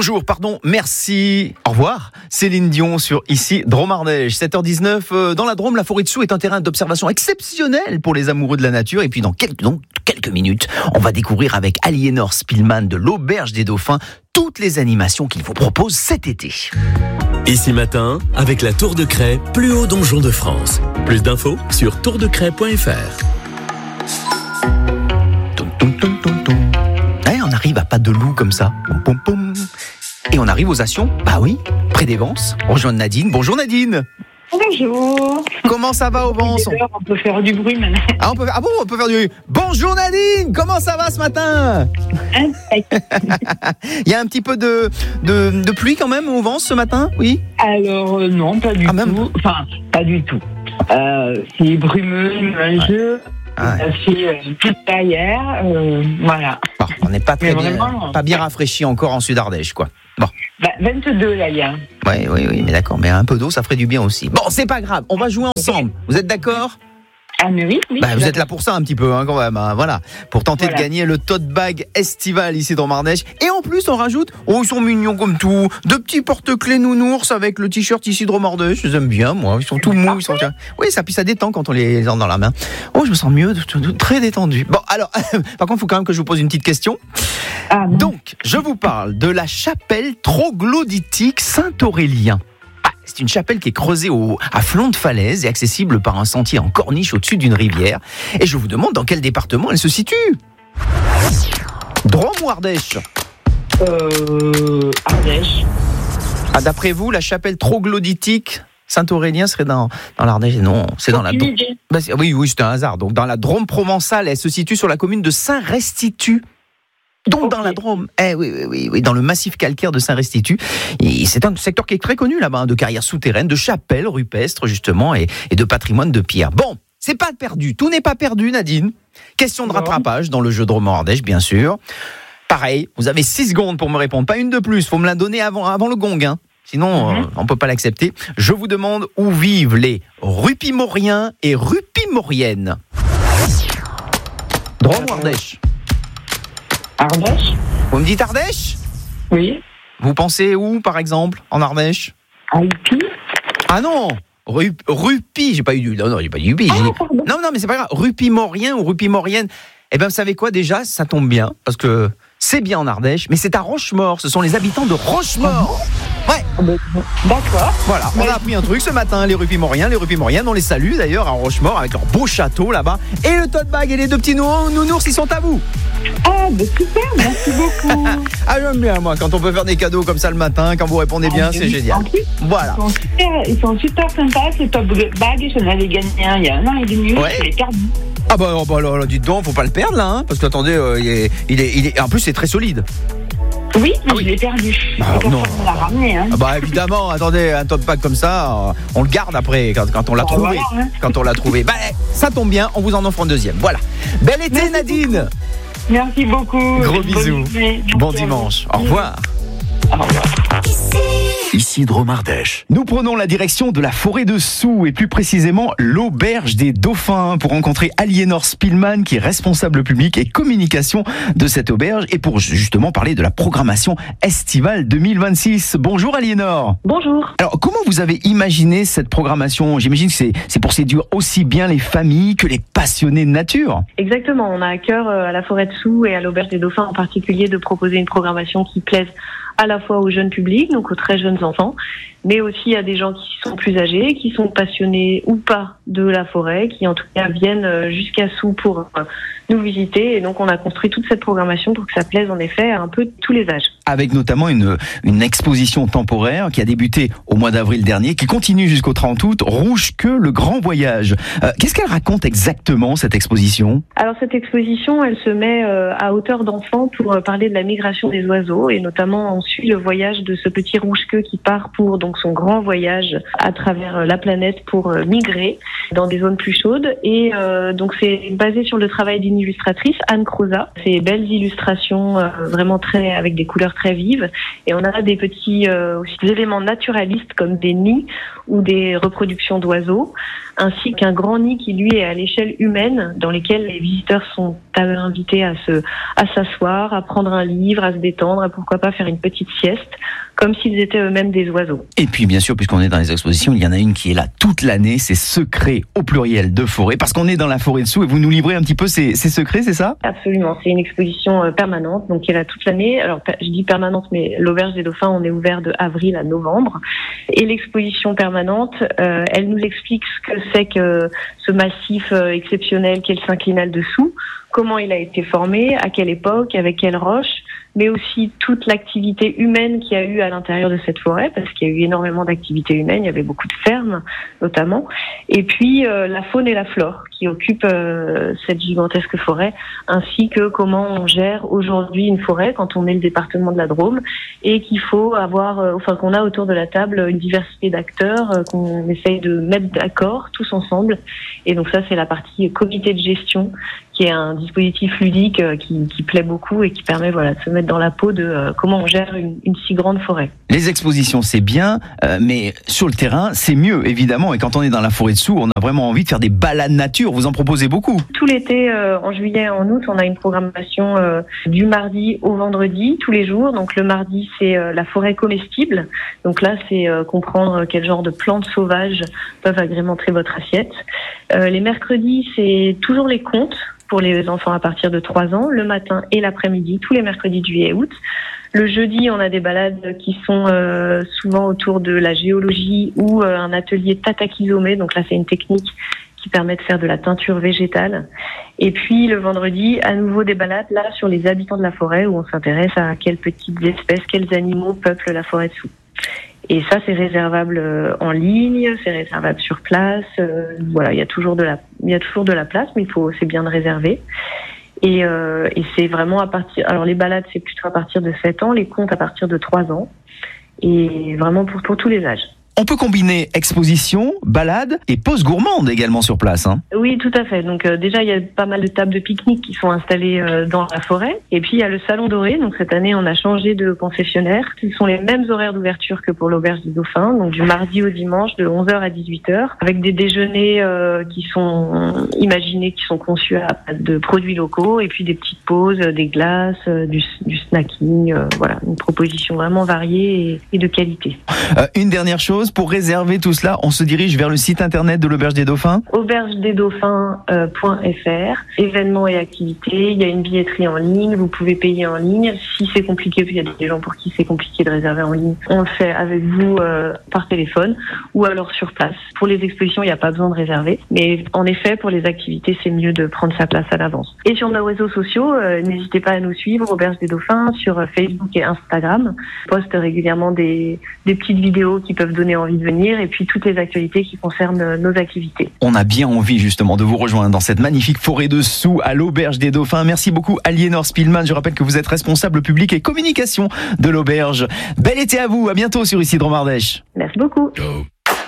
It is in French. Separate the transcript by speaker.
Speaker 1: Bonjour, pardon, merci, au revoir. Céline Dion sur ici Drôme-Ardèche. 7h19, dans la Drôme, la forêt de Soux est un terrain d'observation exceptionnel pour les amoureux de la nature. Et puis dans quelques minutes, on va découvrir avec Aliénor Spillmann de l'Auberge des Dauphins toutes les animations qu'il vous propose cet été.
Speaker 2: Ici matin, avec la Tour de Craie, plus haut donjon de France. Plus d'infos sur tourdecraie.fr.
Speaker 1: On arrive à pas de loup comme ça. Poum, poum, poum. Et on arrive aux Assions, bah oui, près des Vances. On rejoint Nadine. Bonjour Nadine.
Speaker 3: Bonjour.
Speaker 1: Comment ça va aux Vances?
Speaker 3: On peut faire du bruit maintenant.
Speaker 1: On peut faire du bruit. Bonjour Nadine. Comment ça va ce matin? Il y a un petit peu de pluie quand même aux Vances ce matin, oui?
Speaker 3: Alors non, pas du tout. Enfin, pas du tout. C'est brumeux, nuageux. C'est toute hier, voilà.
Speaker 1: Bon, on n'est pas très bien rafraîchi encore en Sud-Ardèche, quoi. Bon.
Speaker 3: 22 là, hier.
Speaker 1: Oui, mais d'accord. Mais un peu d'eau, ça ferait du bien aussi. Bon, c'est pas grave. On va jouer ensemble. Vous êtes d'accord?
Speaker 3: Ah mais oui.
Speaker 1: Vous êtes là pour ça un petit peu, quand même. Voilà, pour tenter de gagner le tote bag estival ici dans Ardèche. Et en plus, on rajoute, ils sont mignons comme tout, de petits porte-clés nounours avec le t-shirt ici de Ardèche. Je les aime bien, moi. Ils sont tout mous. Oui, ça détend quand on les a dans la main. Je me sens mieux, très détendu. Bon, alors, par contre, il faut quand même que je vous pose une petite question. Donc, je vous parle de la chapelle troglodytique Saint-Aurélien. C'est une chapelle qui est creusée à flanc de falaise et accessible par un sentier en corniche au-dessus d'une rivière. Et je vous demande dans quel département elle se situe. Drôme ou Ardèche?
Speaker 3: Ardèche.
Speaker 1: D'après vous, la chapelle troglodytique Saint-Aurélien serait dans l'Ardèche? Non, c'est dans la Drôme. Oui, c'est un hasard. Donc dans la Drôme provençale, elle se situe sur la commune de Saint-Restitut. Donc dans la Drôme, oui, dans le massif calcaire de Saint-Restitut. Et c'est un secteur qui est très connu là-bas, de carrières souterraines, de chapelles rupestres justement, et de patrimoine de pierre. Bon, c'est pas perdu, tout n'est pas perdu Nadine. Question de rattrapage dans le jeu de Drôme-Ardèche, bien sûr. Pareil, vous avez 6 secondes pour me répondre, pas une de plus, faut me la donner avant le gong, hein. Sinon on peut pas l'accepter. Je vous demande où vivent les rupimoriens et rupimoriennes. Drôme ou Ardèche?
Speaker 3: Ardèche.
Speaker 1: Vous me dites Ardèche?
Speaker 3: Oui.
Speaker 1: Vous pensez où, par exemple, en Ardèche?
Speaker 3: À Upi.
Speaker 1: Ah non, Rupi, j'ai pas eu du... Non, j'ai pas eu du Upi. Non, mais c'est pas grave. Rupimorien ou rupimorienne. Eh bien, vous savez quoi, déjà, ça tombe bien, parce que c'est bien en Ardèche, mais c'est à Rochemaure. Ce sont les habitants de Rochemaure. Ouais.
Speaker 3: D'accord.
Speaker 1: Voilà, on a appris un truc ce matin. Les rupimoriens, les rupimoriennes, on les salue d'ailleurs à Rochemaure avec leur beau château là-bas. Et le tote bag et les 2 petits nounours, ils sont à vous.
Speaker 3: Super, merci beaucoup.
Speaker 1: J'aime bien, moi, quand on peut faire des cadeaux comme ça le matin, quand vous répondez bien, c'est génial.
Speaker 3: En plus,
Speaker 1: voilà.
Speaker 3: Ils sont super sympas, ces top bags. J'en avais gagné un il y a 1 an et demi, je l'ai perdu.
Speaker 1: Là, dites donc, faut pas le perdre là, hein, parce que attendez, il est, en plus c'est très solide.
Speaker 3: Oui, mais je l'ai perdu.
Speaker 1: Non.
Speaker 3: On l'a ramené. Hein.
Speaker 1: Évidemment, attendez, un tote bag comme ça, on le garde après quand on l'a trouvé.
Speaker 3: Voilà, hein.
Speaker 1: Quand on l'a trouvé. Ça tombe bien, on vous en offre un deuxième. Voilà. Bel été, merci Nadine.
Speaker 3: Merci beaucoup.
Speaker 1: Gros bisous. Bon dimanche. Au revoir.
Speaker 3: Au revoir.
Speaker 2: Ici Drôme-Ardèche.
Speaker 1: Nous prenons la direction de la forêt de Soux et plus précisément l'Auberge des Dauphins pour rencontrer Aliénor Spillmann qui est responsable public et communication de cette auberge et pour justement parler de la programmation estivale 2026. Bonjour Aliénor.
Speaker 4: Bonjour.
Speaker 1: Alors comment vous avez imaginé cette programmation? J'imagine que c'est pour séduire aussi bien les familles que les passionnés de nature.
Speaker 4: Exactement, on a à cœur à la forêt de Soux et à l'Auberge des Dauphins en particulier de proposer une programmation qui plaise à la fois aux jeunes publics, donc aux très jeunes enfants, mais aussi à des gens qui sont plus âgés, qui sont passionnés ou pas de la forêt, qui en tout cas viennent jusqu'à Soux pour nous visiter. Et donc on a construit toute cette programmation pour que ça plaise en effet à un peu tous les âges.
Speaker 1: Avec notamment une exposition temporaire qui a débuté au mois d'avril dernier, qui continue jusqu'au 30 août, Rouge Queue, le grand voyage. Qu'est-ce qu'elle raconte exactement cette exposition?
Speaker 4: Alors cette exposition, elle se met à hauteur d'enfant pour parler de la migration des oiseaux et notamment on suit le voyage de ce petit Rouge-Queue qui part pour donc son grand voyage à travers la planète pour migrer dans des zones plus chaudes et donc c'est basé sur le travail d'Inus illustratrice, Anne Croza. Ces belles illustrations vraiment avec des couleurs très vives. Et on a des petits aussi des éléments naturalistes comme des nids ou des reproductions d'oiseaux, ainsi qu'un grand nid qui lui est à l'échelle humaine, dans lesquels les visiteurs sont invités à s'asseoir, à prendre un livre, à se détendre, à pourquoi pas faire une petite sieste, comme s'ils étaient eux-mêmes des oiseaux.
Speaker 1: Et puis bien sûr, puisqu'on est dans les expositions, il y en a une qui est là toute l'année, c'est Secrets au pluriel de forêt, parce qu'on est dans la forêt dessous et vous nous livrez un petit peu ces secrets, c'est ça ?
Speaker 4: Absolument, c'est une exposition permanente, donc qui est là toute l'année. Alors je dis permanente, mais l'Auberge des Dauphins, on est ouvert de avril à novembre. Et l'exposition permanente, elle nous explique ce que c'est que ce massif exceptionnel qu'est le synclinal dessous, comment il a été formé, à quelle époque, avec quelles roches, mais aussi toute l'activité humaine qu'il y a eu à l'intérieur de cette forêt, parce qu'il y a eu énormément d'activités humaines, il y avait beaucoup de fermes notamment, et puis la faune et la flore qui occupent cette gigantesque forêt, ainsi que comment on gère aujourd'hui une forêt quand on est le département de la Drôme, et qu'il faut qu'on a autour de la table une diversité d'acteurs qu'on essaye de mettre d'accord tous ensemble, et donc ça c'est la partie comité de gestion, qui est un dispositif ludique qui plaît beaucoup et qui permet de se mettre dans la peau de comment on gère une si grande forêt.
Speaker 1: Les expositions c'est bien, mais sur le terrain c'est mieux évidemment, et quand on est dans la forêt dessous, on a vraiment envie de faire des balades nature, vous en proposez beaucoup.
Speaker 4: Tout l'été, en juillet et en août, on a une programmation du mardi au vendredi, tous les jours. Donc le mardi c'est la forêt comestible, donc là c'est comprendre quel genre de plantes sauvages peuvent agrémenter votre assiette. Les mercredis c'est toujours les contes, pour les enfants à partir de 3 ans, le matin et l'après-midi, tous les mercredis de juillet et août. Le jeudi, on a des balades qui sont souvent autour de la géologie ou un atelier tatakizomé, donc là c'est une technique qui permet de faire de la teinture végétale. Et puis le vendredi, à nouveau des balades là sur les habitants de la forêt, où on s'intéresse à quelles petites espèces, quels animaux peuplent la forêt dessous. Et ça, c'est réservable en ligne, c'est réservable sur place. Il y a toujours de la place, mais c'est bien de réserver. Et c'est vraiment alors les balades, c'est plutôt à partir de 7 ans, les contes à partir de 3 ans, et vraiment pour tous les âges.
Speaker 1: On peut combiner exposition, balade et pause gourmande également sur place.
Speaker 4: Oui, tout à fait. Donc déjà, il y a pas mal de tables de pique-nique qui sont installées dans la forêt. Et puis, il y a le Salon Doré. Donc cette année, on a changé de concessionnaire. Ce sont les mêmes horaires d'ouverture que pour l'Auberge des Dauphins. Donc du mardi au dimanche, de 11h à 18h, avec des déjeuners qui sont imaginés, qui sont conçus à base de produits locaux. Et puis des petites pauses, des glaces, du snacking. Une proposition vraiment variée et de qualité.
Speaker 1: Une dernière chose. Pour réserver tout cela, on se dirige vers le site internet de l'Auberge des Dauphins.
Speaker 4: aubergedesdauphins.fr, événements et activités. Il y a une billetterie en ligne, vous pouvez payer en ligne. Si c'est compliqué, il y a des gens pour qui c'est compliqué de réserver en ligne, on le fait avec vous par téléphone ou alors sur place. Pour les expositions, il n'y a pas besoin de réserver. Mais en effet, pour les activités, c'est mieux de prendre sa place à l'avance. Et sur nos réseaux sociaux, n'hésitez pas à nous suivre, Auberge des Dauphins, sur Facebook et Instagram. On poste régulièrement des petites vidéos qui peuvent donner envie de venir, et puis toutes les actualités qui concernent nos activités.
Speaker 1: On a bien envie justement de vous rejoindre dans cette magnifique forêt dessous à l'Auberge des Dauphins. Merci beaucoup Aliénor Spillmann. Je rappelle que vous êtes responsable public et communication de l'Auberge. Bel été à vous, à bientôt sur Ici Drôme Ardèche.
Speaker 4: Merci beaucoup. Ciao.